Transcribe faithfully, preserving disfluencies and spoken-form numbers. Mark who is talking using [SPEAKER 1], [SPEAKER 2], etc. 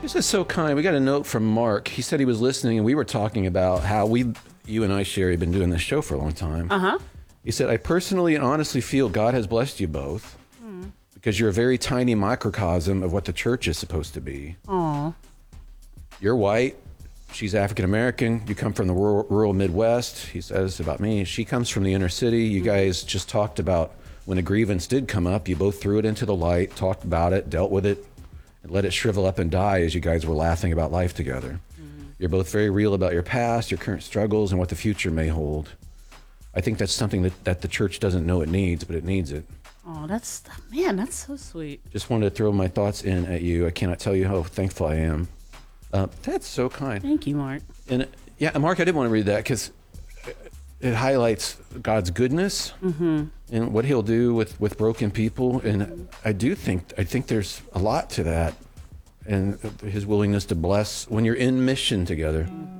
[SPEAKER 1] This is so kind. We got a note from Mark. He said he was listening, and we were talking about how we, you and I, Sherry, have been doing this show for a long time.
[SPEAKER 2] Uh-huh.
[SPEAKER 1] He said, I personally and honestly feel God has blessed you both mm. because you're a very tiny microcosm of what the church is supposed to be.
[SPEAKER 2] Aw.
[SPEAKER 1] You're white. She's African-American. You come from the rural, rural Midwest. He says about me, she comes from the inner city. You guys just talked about when a grievance did come up, you both threw it into the light, talked about it, dealt with it, and let it shrivel up and die as you guys were laughing about life together. Mm-hmm. You're both very real about your past, your current struggles, and what the future may hold. I think that's something that, that the church doesn't know it needs, but it needs it.
[SPEAKER 2] Oh, that's, man, that's so sweet.
[SPEAKER 1] Just wanted to throw my thoughts in at you. I cannot tell you how thankful I am. Uh, that's so kind.
[SPEAKER 2] Thank you, Mark.
[SPEAKER 1] And yeah, Mark, I did want to read that because it highlights God's goodness mm-hmm. and what He'll do with, with broken people. And I do think I think there's a lot to that, and His willingness to bless when you're in mission together.